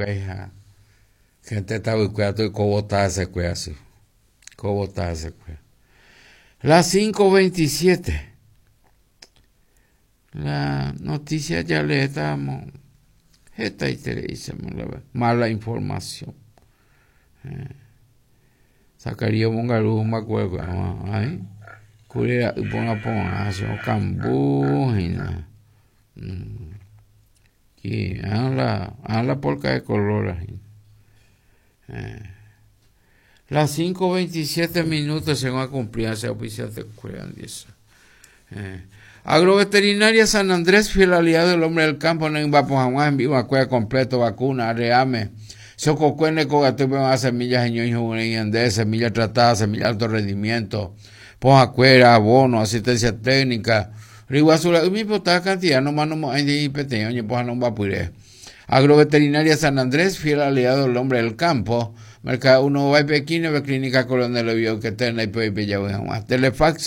hija. Gente está buscando cómo está ese así. Cómo está ese Las 5:27. La noticia ya le estamos. Esta televisión, mala información. Sacaría Mongalú, me acuerdo. Ay, curia, ponga, hace un cambujina. Y la polca de color. Las 5:27 se van a cumplir ese oficial de cuidan de eso. Agroveterinaria San Andrés, fiel aliado del hombre del campo, no va por jamás en vivo, acuerda completo, vacuna, areame, sococuene, cogatupe, más semillas, de semillas tratadas, semillas de alto rendimiento, pojacuera, abono, asistencia técnica, riguazula, mi potada cantidad, no más no hay pequeño, ni poja no va a purir. Agroveterinaria San Andrés, fiel aliado del hombre del campo, Mercado 1 va Pequín, Clínica Coronel Oviedo, que tenga y puede pillar más. Telefax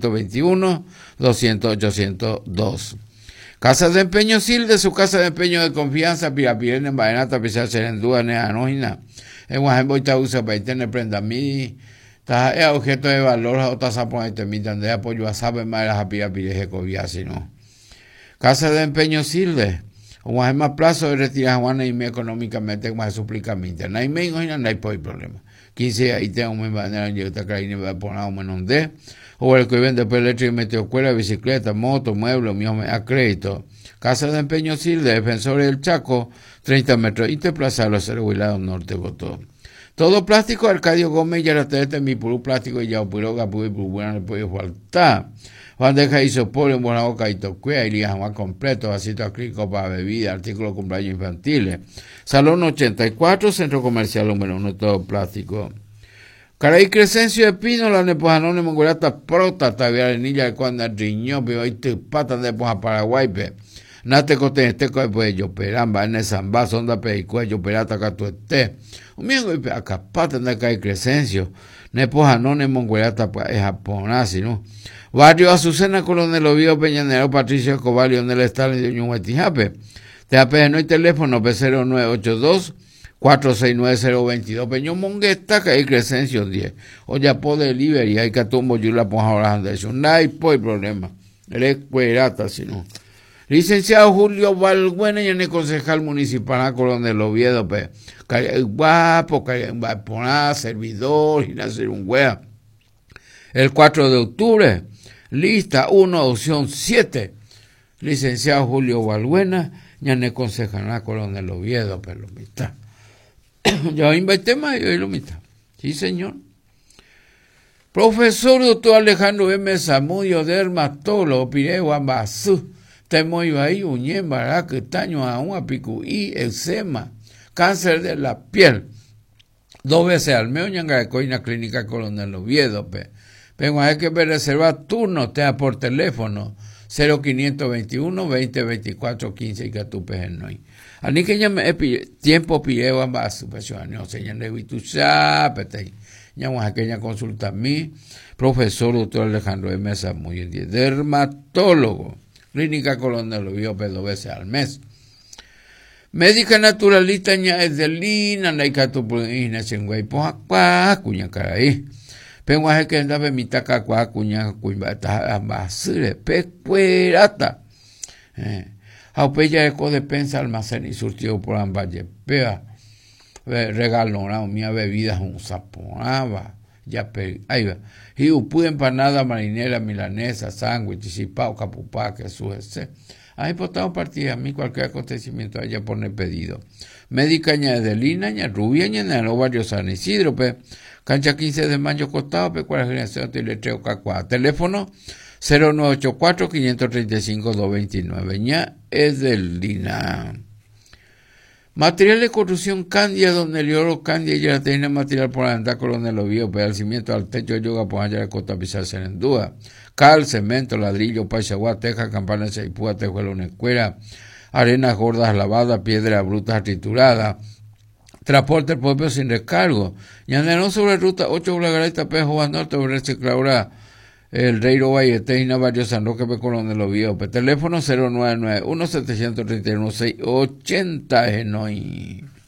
0521-200-802. Casa de Empeño Silde, su casa de empeño de confianza, Pirapirén, en Vallenata, Pisar Serendúa, Neanógina, en Guajemboita usa para tener prenda mí, es objeto de valor, otra sapón de temitan de apoyo a saber más las Pirapirén, Jecovia, si no. Casa de Empeño Silde. Como es más plazo de retirar Juana y me económicamente más suplicamente. No hay menos y no hay problema. 15 ahí tengo mi manera de llegar a caer y me va a poner un menos de. O el que vende eléctrico y meteocuela, bicicleta, moto, muebles, mío a crédito. Casa de Empeño Silde, Defensores del Chaco, 30 metros. Y te plaza los Huilado Norte, Botón. Todo plástico, Arcadio Gómez, ya la tenete mi puro plástico y ya opuró, capú y buena le puede faltar. Bandeja isopor en buena boca y toquea, y jamás completo, vasito acrílico para bebida, artículos de cumpleaños infantiles. Salón 84, Centro Comercial número 1, todo plástico. Caray Crescencio de Pino, la nepojanone mongolata prota, tavia arenilla de cuando riñó, pero ahí te patan de poja Paraguay, pe. Nate cote este coe pues yo peramba, en esa zamba, sonda peicue, yo perata acá tu esté. Un miengo y acá patan de Caray Crescencio, nepojanone mongolata pues es japonasi, ¿no? Barrio Azucena, Coronel Oviedo, Peñanero, Patricio Escobar, Leonel Stalin de Ñuhuetijape. TAP no hay teléfono, P0982-469-022. Peñón Mongueta, que hay Crescencio 10. Oya, po delivery, hay que tumbo yo la ponja ahora de eso. No hay problema. Eres cuerata, si no. Licenciado Julio Valbuena, y en el concejal municipal, Coronel Oviedo, pe. Guapo, poner servidor, y hacer un wea. El 4 de octubre. Lista 1, opción 7. Licenciado Julio Valbuena, ya ne concejana Coronel Oviedo, pero lo mitad. Ya invité más y lo mitad. Sí, señor. Profesor doctor Alejandro M. Zamudio, dermatólogo, Pireo, Ambazú, Temoyo ahí, Uñén, Baraque, Taño, Aún, Picuí, eczema, cáncer de la piel. 2 veces al mes, Ñangacoina, Clínica Coronel Oviedo, Vengo a que reservar turno, te da por teléfono 0521-2024-15 y que tu pejenoi. Ani que ya me tiempo pideo ambas superficiales, no se llama Vitucha, pete. Ya vamos a que ya consulta a mí, profesor doctor Alejandro M. Zamudio, dermatólogo, Clínica Coronel Oviedo, 2 veces al mes. Médica naturalista ña es de lina, na ikatu puina chengüey, poja cuña caray. Pero es que andaba mi taca cuña cuñata basure pecuerata. Aupeya eco de pensa almacén y surtido por ambaye. Pea regalona mía bebidas un saponaba. Ya ahí va. Y pude empanada marinera milanesa, sándwich, chipao, capupá, que su ese. Ahí potamos partida a mí cualquier acontecimiento allá pone pedido. Médica ña de lina, ña rubia, ña en el barrio San Isidro, Cancha 15 de mayo costado, P4 generación de letreo K4. Teléfono 0984-535-229. ña es del Lina. Material de construcción Candia, donde el oro Candia ya tiene material por andar Coronel Oviedo, pedacimiento al techo de yoga por allá de Costa Pizar Serendúa. Cal, cemento, ladrillo, pachaguá, teja, campana, seipúa, tejuelo, una escuela, arenas gordas lavadas, piedra bruta triturada. Transporte propio sin recargo. Ñanderón sobre ruta 8 Blagarita Pejo Norte sobre recicladora El Reiro Valleteina Barrio San Roque Coronel Oviedo. Teléfono 099-1731-680.